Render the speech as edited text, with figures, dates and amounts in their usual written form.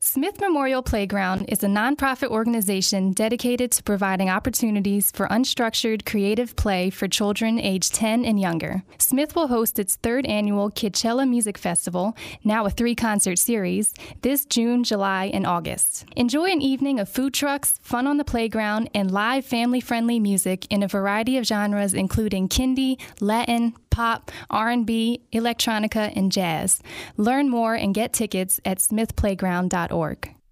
Smith Memorial Playground is a nonprofit organization dedicated to providing opportunities for unstructured, creative play for children aged 10 and younger. Smith will host its third annual Kitchella Music Festival, now a 3-concert series, this June, July, and August. Enjoy an evening of food trucks, fun on the playground, and live family-friendly music in a variety of genres including Kindie, Latin, pop, R&B, electronica, and jazz. Learn more and get tickets at smithplayground.org.